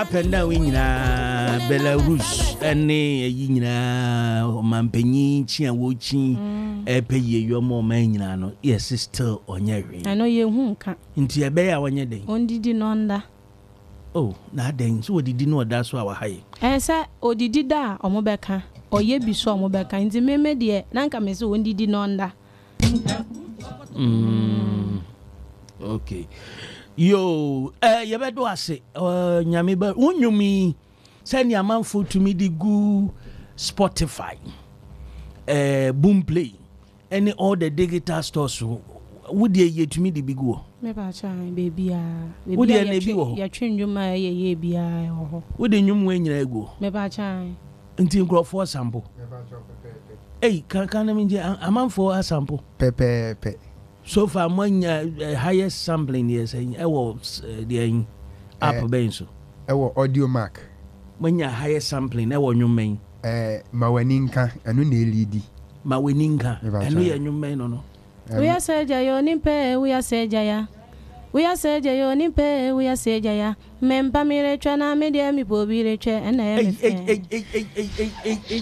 Apenda winyina Belarus ene yinyina mampenyi chia wochi epeye yomo manyina no yes still onyere. I know ye hu nka. Nti ebe ya wonye den. Ondidi no nda. Oh, na den so odidi no oda so awahaye. Say odidi da omobeka. Oye bi so omobeka. Nti meme de na nka me so ondidi no nda. Okay. Yo, yebedo ase nyame ba unyumi send your man for to me the good Spotify, Boomplay, any all the digital stores. Would ye to me the big go? Me ba chai baby ah. Would ye na bi wo? Ya twendwuma ye bia ho. Would the nyum when you go? Me ba chai. Until grow for sample. Hey, can I mean a man for a sample? Pepe. So far, my highest sampling is the Apple Benzo. Audio Mac. When your highest sampling, I want your main. Mawaninka, and no lady. Mawaninka, and we are your main or no. We are Sergio Nimpe, we are Sergaya. We are Sergio Nimpe, we are Sergaya. Mempa Mire Chana Media, mi Bobby Reche, and